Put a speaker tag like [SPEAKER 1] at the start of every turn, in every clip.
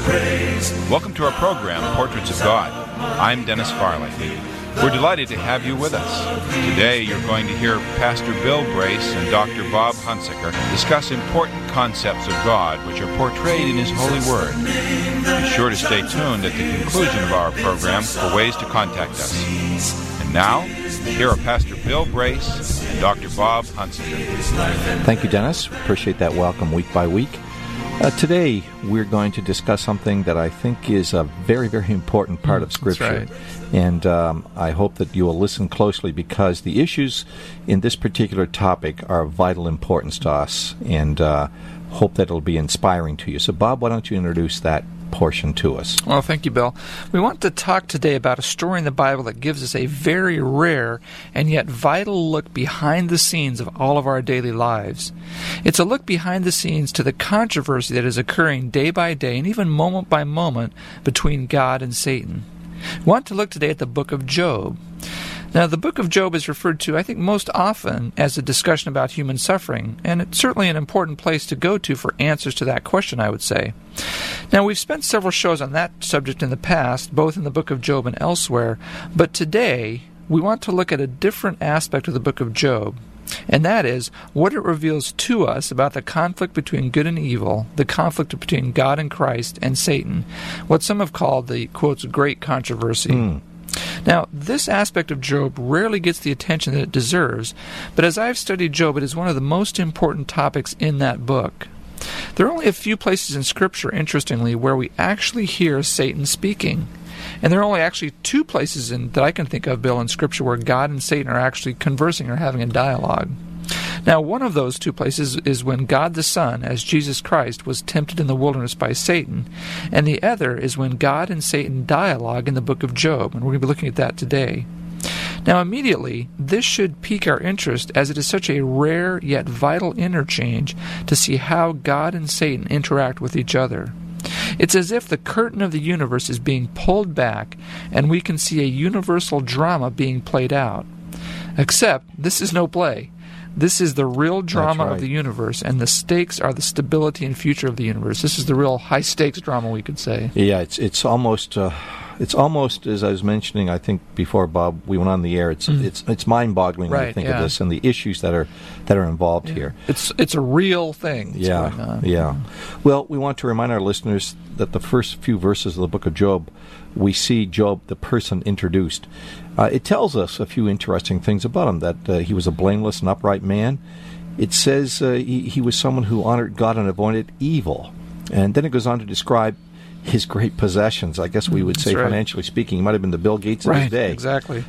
[SPEAKER 1] Welcome to our program, Portraits of God. I'm Dennis Farley. We're delighted to have you with us. Today you're going to hear Pastor Bill Brace and Dr. Bob Hunsaker discuss important concepts of God which are portrayed in His holy Word. Be sure to stay tuned at the conclusion of our program for ways to contact us. And now, here are Pastor Bill Brace and Dr. Bob Hunsaker.
[SPEAKER 2] Thank you, Dennis. Appreciate that welcome week by week. Today, we're going to discuss something that I think is a very, very important part of Scripture.
[SPEAKER 3] That's right.
[SPEAKER 2] And I hope that you will listen closely because the issues in this particular topic are of vital importance to us, and hope that it'll be inspiring to you. So, Bob, why don't you introduce that portion to us?
[SPEAKER 3] Well, thank you, Bill. We want to talk today about a story in the Bible that gives us a very rare and yet vital look behind the scenes of all of our daily lives. It's a look behind the scenes to the controversy that is occurring day by day and even moment by moment between God and Satan. We want to look today at the book of Job. Now, the book of Job is referred to, I think, most often as a discussion about human suffering, and it's certainly an important place to go to for answers to that question, I would say. Now, we've spent several shows on that subject in the past, both in the book of Job and elsewhere, but today we want to look at a different aspect of the book of Job, and that is what it reveals to us about the conflict between good and evil, the conflict between God and Christ and Satan, what some have called the, quotes, great controversy. Now, this aspect of Job rarely gets the attention that it deserves, but as I've studied Job, it is one of the most important topics in that book. There are only a few places in Scripture, interestingly, where we actually hear Satan speaking. And there are only actually two places that I can think of, Bill, in Scripture where God and Satan are actually conversing or having a dialogue. Now, one of those two places is when God the Son, as Jesus Christ, was tempted in the wilderness by Satan, and the other is when God and Satan dialogue in the book of Job, and we're going to be looking at that today. Now, immediately, this should pique our interest as it is such a rare yet vital interchange to see how God and Satan interact with each other. It's as if the curtain of the universe is being pulled back, and we can see a universal drama being played out. Except, this is no play. This is the real drama of the universe, and the stakes are the stability and future of the universe. This is the real high-stakes drama, we could say.
[SPEAKER 2] Yeah, it's almost as I was mentioning, I think before, Bob, we went on the air. It's mind-boggling when you think of this and the issues that are involved here.
[SPEAKER 3] It's a real thing. Going on.
[SPEAKER 2] Yeah. Well, we want to remind our listeners that the first few verses of the book of Job, we see Job, the person, introduced. It tells us a few interesting things about him, that he was a blameless and upright man. It says he was someone who honored God and avoided evil. And then it goes on to describe his great possessions. I guess we would say, financially speaking, he might have been the Bill Gates of his day.
[SPEAKER 3] Exactly.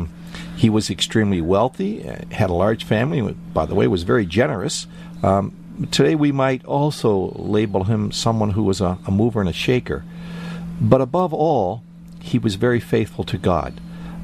[SPEAKER 2] He was extremely wealthy, had a large family, by the way, was very generous. Today we might also label him someone who was a mover and a shaker. But above all, he was very faithful to God.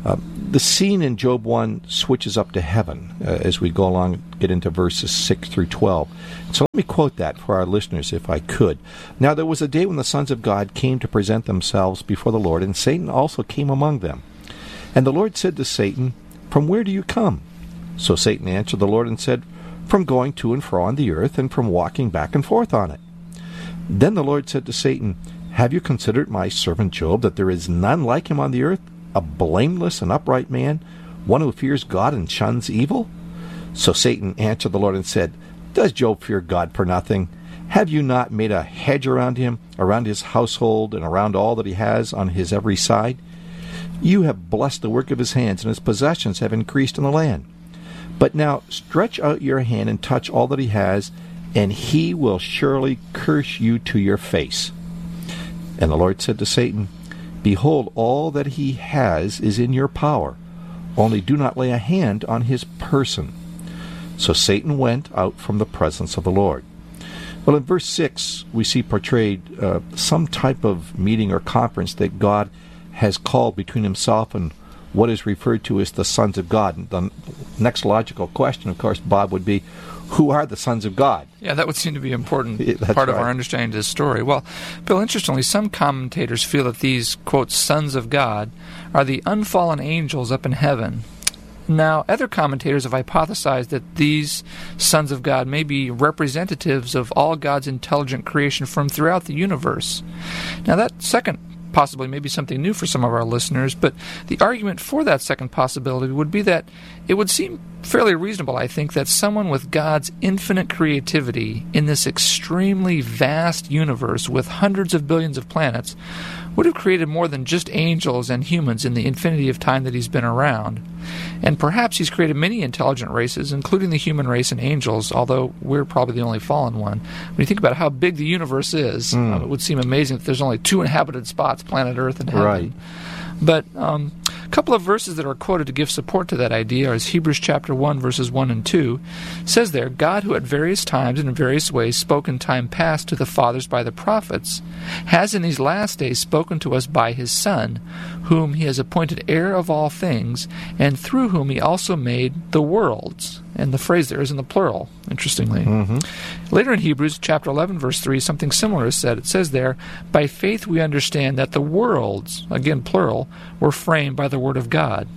[SPEAKER 2] The scene in Job 1 switches up to heaven as we go along and get into verses 6 through 12. So let me quote that for our listeners, if I could. Now there was a day when the sons of God came to present themselves before the Lord, and Satan also came among them. And the Lord said to Satan, "From where do you come?" So Satan answered the Lord and said, "From going to and fro on the earth, and from walking back and forth on it." Then the Lord said to Satan, "Have you considered my servant Job, that there is none like him on the earth, a blameless and upright man, one who fears God and shuns evil?" So Satan answered the Lord and said, "Does Job fear God for nothing? Have you not made a hedge around him, around his household, and around all that he has on his every side? You have blessed the work of his hands, and his possessions have increased in the land. But now stretch out your hand and touch all that he has, and he will surely curse you to your face." And the Lord said to Satan, "Behold, all that he has is in your power. Only do not lay a hand on his person." So Satan went out from the presence of the Lord. Well, in verse 6, we see portrayed some type of meeting or conference that God has called between himself and what is referred to as the sons of God. And the next logical question, of course, Bob, would be, who are the sons of God?
[SPEAKER 3] Yeah, that would seem to be an important part of our understanding of this story. Well, Bill, interestingly, some commentators feel that these, quote, sons of God are the unfallen angels up in heaven. Now, other commentators have hypothesized that these sons of God may be representatives of all God's intelligent creation from throughout the universe. Now, that second possibly may be something new for some of our listeners, but the argument for that second possibility would be that it would seem fairly reasonable, I think, that someone with God's infinite creativity in this extremely vast universe with hundreds of billions of planets would have created more than just angels and humans in the infinity of time that he's been around. And perhaps he's created many intelligent races, including the human race and angels, although we're probably the only fallen one. When you think about how big the universe is, it would seem amazing that there's only 2 inhabited spots, planet Earth and heaven.
[SPEAKER 2] Right.
[SPEAKER 3] But a couple of verses that are quoted to give support to that idea is Hebrews chapter 1, verses 1 and 2. It says there, God, who at various times and in various ways spoke in time past to the fathers by the prophets, has in these last days spoken to us by his Son, whom he has appointed heir of all things, and through whom he also made the worlds. And the phrase there is in the plural, interestingly. Later in Hebrews chapter 11, verse 3, something similar is said. It says there, by faith we understand that the worlds, again plural, were framed by the word of God.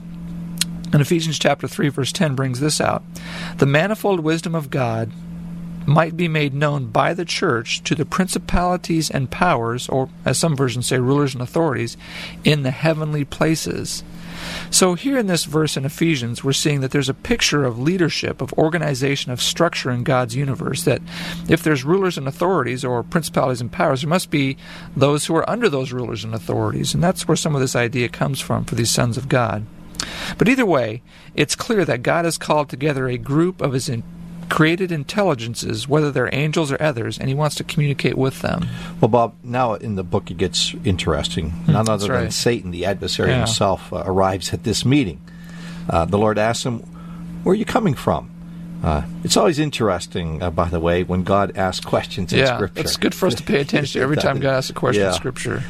[SPEAKER 3] And Ephesians chapter 3, verse 10 brings this out. The manifold wisdom of God might be made known by the church to the principalities and powers, or as some versions say, rulers and authorities, in the heavenly places. So here in this verse in Ephesians, we're seeing that there's a picture of leadership, of organization, of structure in God's universe, that if there's rulers and authorities or principalities and powers, there must be those who are under those rulers and authorities. And that's where some of this idea comes from for these sons of God. But either way, it's clear that God has called together a group of his created intelligences, whether they're angels or others, and he wants to communicate with them.
[SPEAKER 2] Well, Bob, now in the book it gets interesting. None other than Satan, the adversary himself, arrives at this meeting. The Lord asks him, where are you coming from? It's always interesting, by the way, when God asks questions in Scripture.
[SPEAKER 3] Yeah, it's good for us to pay attention to every time God asks a question in Scripture.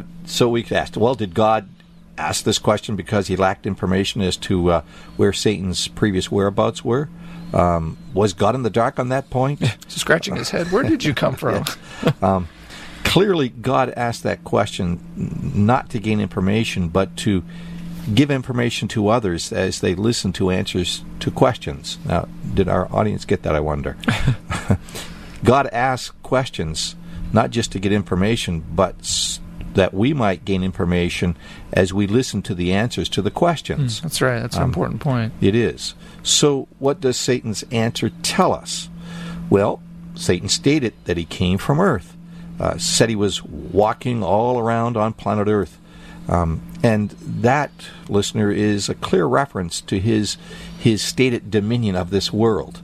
[SPEAKER 2] So we could ask, well, did God ask this question because he lacked information as to where Satan's previous whereabouts were? Was God in the dark on that point?
[SPEAKER 3] Scratching his head, where did you come from?
[SPEAKER 2] Clearly, God asked that question not to gain information, but to give information to others as they listen to answers to questions. Now, did our audience get that, I wonder? God asked questions not just to get information, but that we might gain information as we listen to the answers to the questions.
[SPEAKER 3] That's right. That's an important point.
[SPEAKER 2] It is. So what does Satan's answer tell us? Well, Satan stated that he came from Earth, said he was walking all around on planet Earth. And that, listener, is a clear reference to his stated dominion of this world.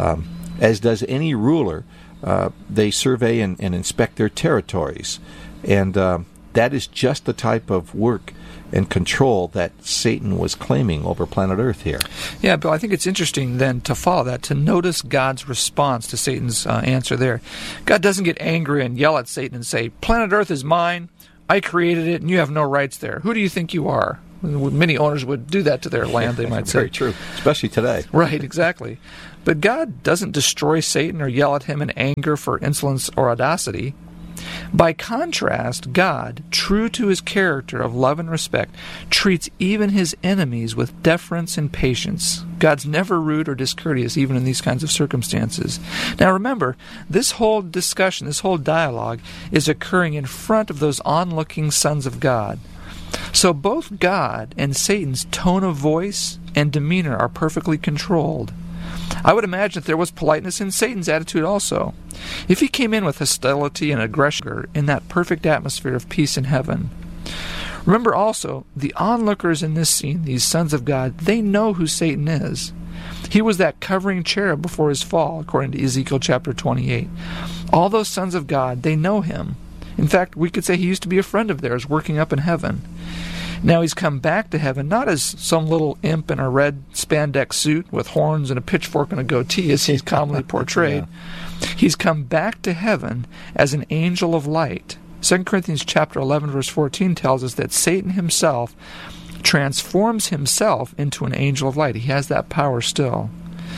[SPEAKER 2] As does any ruler, they survey and inspect their territories. And that is just the type of work and control that Satan was claiming over planet Earth here.
[SPEAKER 3] Yeah, Bill, I think it's interesting then to follow that, to notice God's response to Satan's answer there. God doesn't get angry and yell at Satan and say, planet Earth is mine, I created it, and you have no rights there. Who do you think you are? Many owners would do that to their land, they might say.
[SPEAKER 2] Very true, especially today.
[SPEAKER 3] Right, exactly. But God doesn't destroy Satan or yell at him in anger for insolence or audacity. By contrast, God, true to his character of love and respect, treats even his enemies with deference and patience. God's never rude or discourteous, even in these kinds of circumstances. Now remember, this whole discussion, this whole dialogue, is occurring in front of those onlooking sons of God. So both God and Satan's tone of voice and demeanor are perfectly controlled. I would imagine that there was politeness in Satan's attitude also. If he came in with hostility and aggression in that perfect atmosphere of peace in heaven. Remember also, the onlookers in this scene, these sons of God, they know who Satan is. He was that covering cherub before his fall, according to Ezekiel chapter 28. All those sons of God, they know him. In fact, we could say he used to be a friend of theirs working up in heaven. Now he's come back to heaven, not as some little imp in a red spandex suit with horns and a pitchfork and a goatee, as he's commonly portrayed. He's come back to heaven as an angel of light. 2 Corinthians chapter 11, verse 14 tells us that Satan himself transforms himself into an angel of light. He has that power still.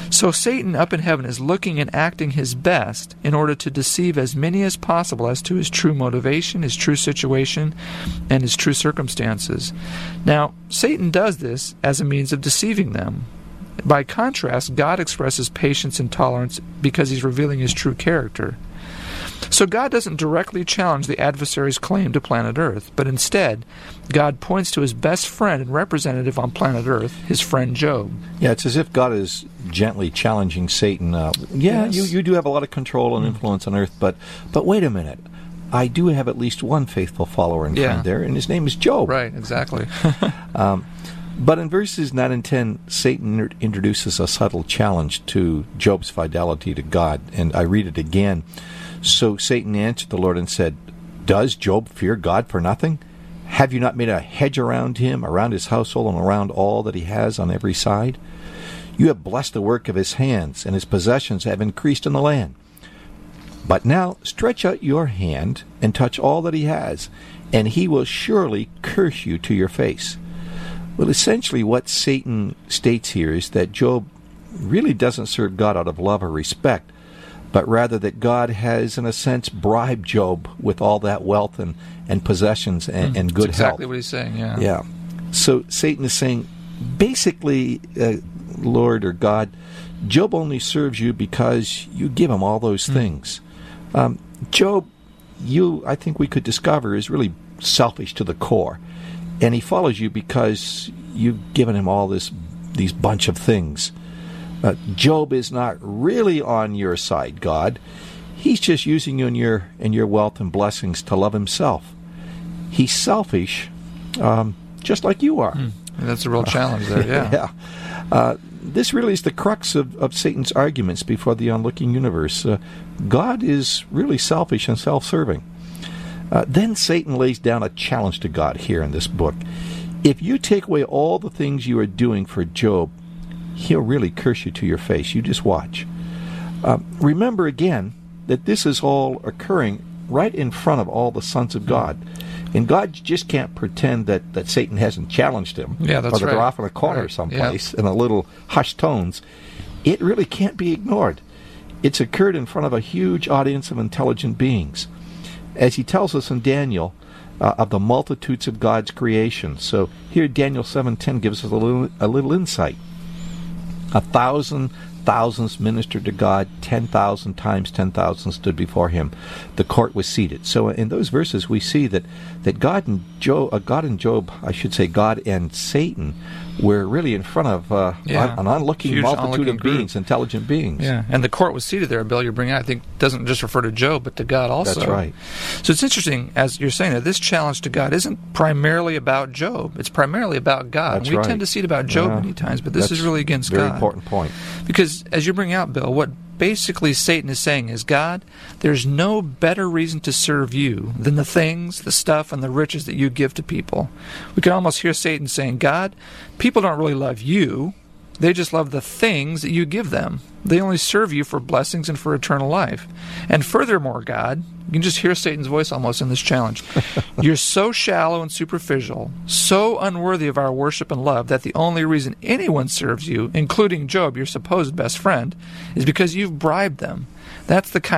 [SPEAKER 3] So Satan up in heaven is looking and acting his best in order to deceive as many as possible as to his true motivation, his true situation, and his true circumstances. Now, Satan does this as a means of deceiving them. By contrast, God expresses patience and tolerance because he's revealing his true character. So God doesn't directly challenge the adversary's claim to planet Earth, but instead, God points to his best friend and representative on planet Earth, his friend Job.
[SPEAKER 2] Yeah, it's as if God is gently challenging Satan.
[SPEAKER 3] Yes.
[SPEAKER 2] You do have a lot of control and influence on Earth, but wait a minute. I do have at least one faithful follower and friend there, and his name is Job.
[SPEAKER 3] Right, exactly.
[SPEAKER 2] But in verses 9 and 10, Satan introduces a subtle challenge to Job's fidelity to God, and I read it again. So Satan answered the Lord and said, "Does Job fear God for nothing? Have you not made a hedge around him, around his household, and around all that he has on every side? You have blessed the work of his hands, and his possessions have increased in the land. But now stretch out your hand and touch all that he has, and he will surely curse you to your face." Well, essentially what Satan states here is that Job really doesn't serve God out of love or respect, but rather that God has, in a sense, bribed Job with all that wealth and possessions and good
[SPEAKER 3] That's exactly
[SPEAKER 2] health.
[SPEAKER 3] what he's saying, yeah.
[SPEAKER 2] Yeah. So Satan is saying, basically, Lord or God, Job only serves you because you give him all those things. Job, I think we could discover, is really selfish to the core. And he follows you because you've given him all these bunch of things. Job is not really on your side, God. He's just using you and your wealth and blessings to love himself. He's selfish, just like you are.
[SPEAKER 3] That's a real challenge there, yeah.
[SPEAKER 2] Yeah. This really is the crux of Satan's arguments before the onlooking universe. God is really selfish and self-serving. Then Satan lays down a challenge to God here in this book. If you take away all the things you are doing for Job, he'll really curse you to your face. You just watch. Remember again that this is all occurring right in front of all the sons of God. And God just can't pretend that Satan hasn't challenged him.
[SPEAKER 3] Yeah, that's
[SPEAKER 2] or that
[SPEAKER 3] right.
[SPEAKER 2] they're off in a corner someplace in a little hushed tones. It really can't be ignored. It's occurred in front of a huge audience of intelligent beings. As he tells us in Daniel, of the multitudes of God's creation. So here Daniel 7:10 gives us a little insight. 1,000 thousands ministered to God, 10,000 times 10,000 stood before him. The court was seated. So in those verses we see that God and Job, I should say God and Satan, were really in front of an onlooking multitude of beings, intelligent beings.
[SPEAKER 3] Yeah, and the court was seated there, Bill, you're bringing out, I think, doesn't just refer to Job, but to God also.
[SPEAKER 2] That's right.
[SPEAKER 3] So it's interesting, as you're saying, that this challenge to God isn't primarily about Job. It's primarily about God.
[SPEAKER 2] That's
[SPEAKER 3] we
[SPEAKER 2] right.
[SPEAKER 3] tend to see it about Job many times, but this is really against God.
[SPEAKER 2] Very important point.
[SPEAKER 3] Because, as you bring out, Bill, what basically Satan is saying is, God, there's no better reason to serve you than the things, the stuff, and the riches that you give to people. We can almost hear Satan saying, God, people don't really love you. They just love the things that you give them. They only serve you for blessings and for eternal life. And furthermore, God, you can just hear Satan's voice almost in this challenge. You're so shallow and superficial, so unworthy of our worship and love, that the only reason anyone serves you, including Job, your supposed best friend, is because you've bribed them. That's the kind